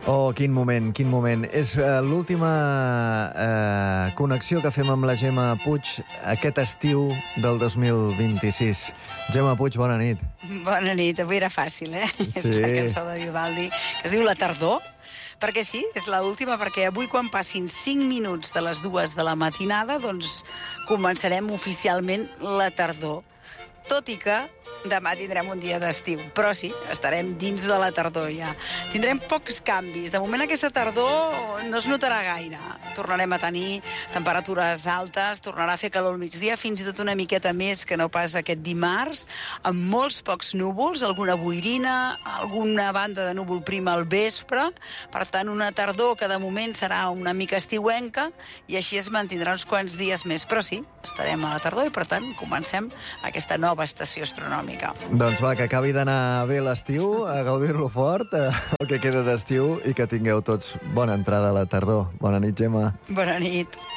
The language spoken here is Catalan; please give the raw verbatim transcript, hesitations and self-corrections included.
Oh, quin moment, quin moment. És uh, l'última uh, connexió que fem amb la Gemma Puig aquest estiu del dos mil vint-i-sis. Gemma Puig, bona nit. Bona nit. Avui era fàcil, eh? Sí. És la cançó de Vivaldi, que es diu La tardor. Perquè sí, és l'última, perquè avui quan passin cinc minuts de les dues de la matinada, doncs començarem oficialment la tardor. Tot i que demà tindrem un dia d'estiu, però sí, estarem dins de la tardor ja. Tindrem pocs canvis. De moment aquesta tardor no es notarà gaire. Tornarem a tenir temperatures altes, tornarà a fer calor al migdia, fins i tot una miqueta més que no pas aquest dimarts, amb molts pocs núvols, alguna boirina, alguna banda de núvol prim al vespre. Per tant, una tardor que de moment serà una mica estiuenca i així es mantindrà uns quants dies més. Però sí, estarem a la tardor i, per tant, comencem aquesta nova estació astronòmica. Doncs va, que acabi d'anar bé l'estiu, a gaudir-lo fort, eh, el que queda d'estiu, i que tingueu tots bona entrada a la tardor. Bona nit, Gemma. Bona nit.